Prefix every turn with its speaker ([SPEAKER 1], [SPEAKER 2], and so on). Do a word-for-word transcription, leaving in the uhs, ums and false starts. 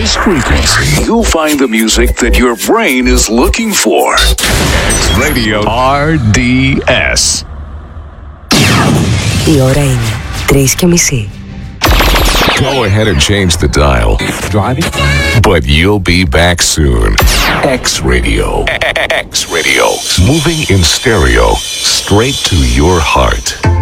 [SPEAKER 1] this frequency, you'll find the music that your brain is looking for. X Radio αρ ντι ες.
[SPEAKER 2] Η ώρα είναι τρεις και μισή.
[SPEAKER 3] Go ahead and change the dial. Driving? But you'll be back soon. X Radio. X Radio. Moving in stereo. Straight to your heart.